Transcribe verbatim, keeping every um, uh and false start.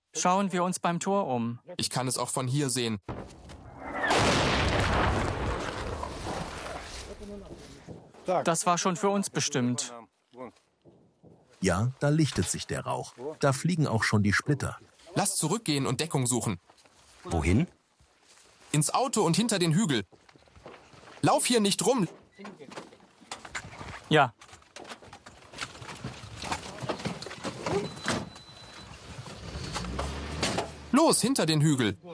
Schauen wir uns beim Tor um. Ich kann es auch von hier sehen. Das war schon für uns bestimmt. Ja, da lichtet sich der Rauch. Da fliegen auch schon die Splitter. Lass zurückgehen und Deckung suchen. Wohin? Ins Auto und hinter den Hügel. Lauf hier nicht rum. Ja. Los, hinter den Hügel.